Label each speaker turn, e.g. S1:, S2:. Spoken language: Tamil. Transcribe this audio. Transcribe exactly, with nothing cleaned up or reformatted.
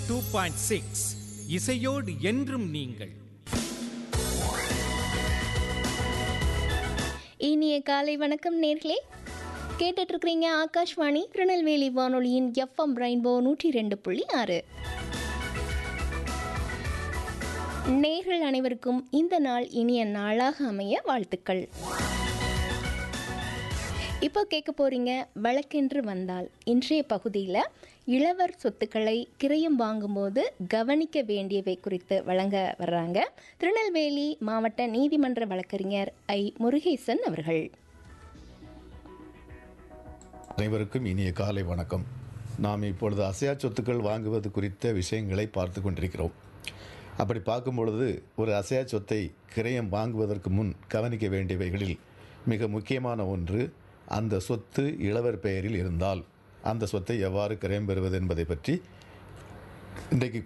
S1: டூ பாயிண்ட் சிக்ஸ் இசையோடு என்றும் நீங்கள்.
S2: இனிய காலை வணக்கம் நேர்களே. கேட்டுட்டு இருக்கிறீங்க ஆகாஷ்வாணி திருநெல்வேலி வானொலியின் எஃப்எம் ரெயின்போ நூற்றி ரெண்டு புள்ளி ஆறு. நேர்கள் அனைவருக்கும் இந்த நாள் இனிய நாளாக அமைய வாழ்த்துக்கள். இப்போ கேட்க போறீங்க வழக்கென்று வந்தால். இன்றைய பகுதியில் இளவர் சொத்துக்களை கிரயம் வாங்கும்போது கவனிக்க வேண்டியவை குறித்து வழங்க வர்றாங்க திருநெல்வேலி மாவட்ட நீதிமன்ற வழக்கறிஞர் ஐ முருகேசன் அவர்கள்.
S3: அனைவருக்கும் இனிய காலை வணக்கம். நாம் இப்பொழுது அசையா சொத்துக்கள் வாங்குவது குறித்த விஷயங்களை பார்த்து கொண்டிருக்கிறோம். அப்படி பார்க்கும் பொழுது ஒரு அசையா சொத்தை கிரயம் வாங்குவதற்கு முன் கவனிக்க வேண்டியவைகளில் மிக முக்கியமான ஒன்று, அந்த சொத்து இளவர் பெயரில் இருந்தால் அந்த சொத்தை எவ்வாறு கிரயம் பெறுவது என்பதை பற்றி இன்றைக்கு